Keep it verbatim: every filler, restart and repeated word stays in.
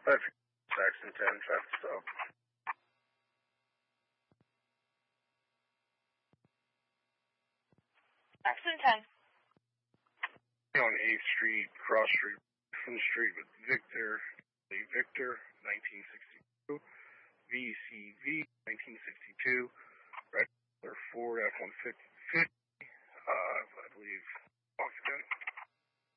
five Saxon ten, traffic stop. Saxon ten. On eighth Street, cross street, from the street with Victor, Victor, nineteen sixty-two, V C V, nineteen sixty-two.